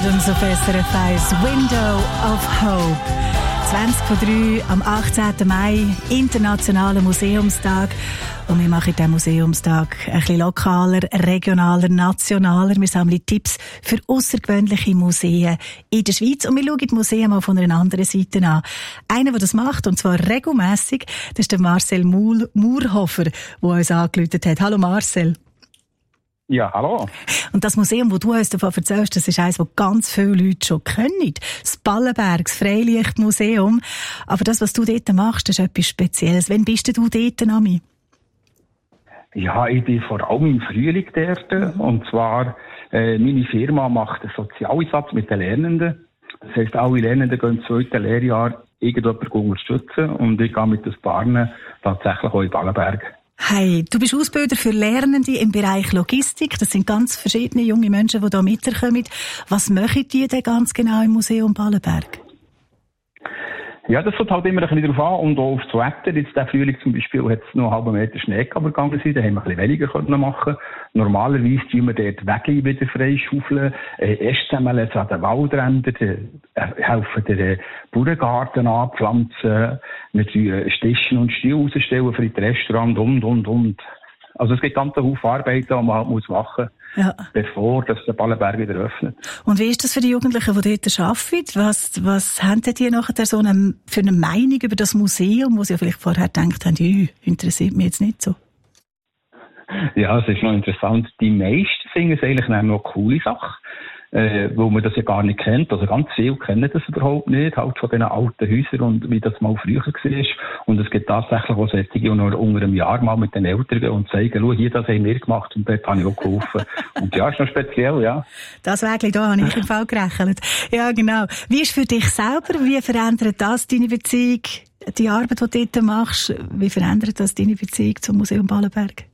Adams auf SRF 1, Window of Hope. 20:03 am 18. Mai, Internationaler Museumstag. Und wir machen diesen Museumstag ein bisschen lokaler, regionaler, nationaler. Wir sammeln Tipps für außergewöhnliche Museen in der Schweiz. Und wir schauen die Museen mal von einer anderen Seite an. Einer, der das macht, und zwar regelmässig, das ist der Marcel Murhofer, der uns angerufen hat. Hallo Marcel. Ja, hallo. Und das Museum, das du uns davon erzählst, das ist eines, das ganz viele Leute schon kennen. Das Ballenberg, das Freilichtmuseum. Aber das, was du dort machst, das ist etwas Spezielles. Wann bist du dort, Ami? Ja, ich bin vor allem im Frühling dort. Und zwar, meine Firma macht einen Sozialeinsatz mit den Lernenden. Das heisst, alle Lernenden gehen im 2. Lehrjahr irgendjemanden unterstützen. Und ich gehe mit den Partnern tatsächlich auch in Ballenberg. Hey, du bist Ausbilder für Lernende im Bereich Logistik. Das sind ganz verschiedene junge Menschen, die hier mitkommen. Was machen die denn ganz genau im Museum Ballenberg? Ja, das kommt halt immer ein bisschen drauf an und auch aufs Wetter. Jetzt der Frühling zum Beispiel hat es noch einen halben Meter Schnee gegangen sein, da haben wir ein bisschen weniger machen. Normalerweise tun wir dort Wege wieder freischaufeln, Ästsemmeln an den Waldrändern, helfen den Bauerngarten anpflanzen, wir tun Stischen und Stiel rausstellen für das Restaurant und. Also es gibt ganz viele Arbeiten, die man halt machen muss, bevor das der Ballenberg wieder öffnet. Und wie ist das für die Jugendlichen, die dort arbeiten? Was haben die nachher so für eine Meinung über das Museum, wo sie ja vielleicht vorher gedacht haben, interessiert mich jetzt nicht so? Ja, es ist noch interessant. Die meisten finden es eigentlich noch eine coole Sache, weil man das ja gar nicht kennt. Also ganz viele kennen das überhaupt nicht, halt von diesen alten Häusern und wie das mal früher war. Und es gibt tatsächlich auch solche, die noch unter einem Jahr mal mit den Eltern gehen und zeigen, schau, hier, das haben wir gemacht und dort habe ich auch geholfen. Und ja, ist noch speziell, ja. Das Wägli da habe ich im Fall gerechnet. Ja, genau. Wie ist für dich selber, wie verändert das deine Beziehung, die Arbeit, die du dort machst, wie verändert das deine Beziehung zum Museum Ballenberg?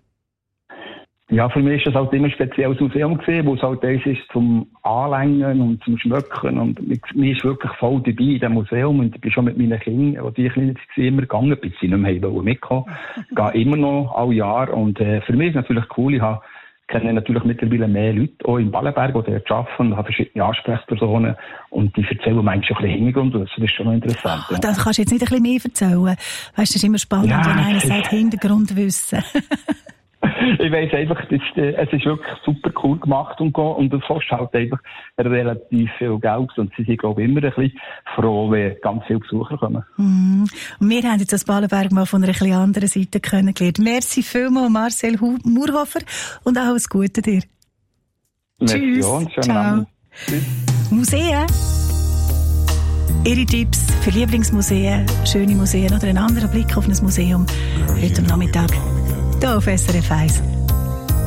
Ja, für mich ist das halt immer ein spezielles Museum gewesen, wo es halt das ist zum Anlängen und zum Schmücken. Und mir ist wirklich voll dabei in diesem Museum. Und ich bin schon mit meinen Kindern, die klein waren, immer gegangen, bis sie nicht mehr mitkommen. Ich gehe immer noch alle Jahre. Und für mich ist es natürlich cool. Ich kenne natürlich mittlerweile mehr Leute, auch in Ballenberg, die dort arbeiten, und habe verschiedene Ansprechpersonen. Und die erzählen manchmal ein bisschen Hintergrund. Das ist schon noch interessant. Ja. Das kannst du jetzt nicht ein bisschen mehr erzählen. Weißt du, das ist immer spannend, wenn einer sagt, Hintergrundwissen. Ich weiss einfach, es ist wirklich super cool gemacht und das kostet halt einfach relativ viel Geld und sie sind, glaube ich, immer ein bisschen froh, wenn ganz viele Besucher kommen. Und wir haben jetzt das Ballenberg mal von einer etwas anderen Seite kennengelernt. Merci vielmals, Marcel Murhofer, und auch alles Gute dir. Tschüss. Ciao. Tschüss. Museen. Ihre Tipps für Lieblingsmuseen, schöne Museen oder einen anderen Blick auf ein Museum heute am Nachmittag hier auf SRF 1.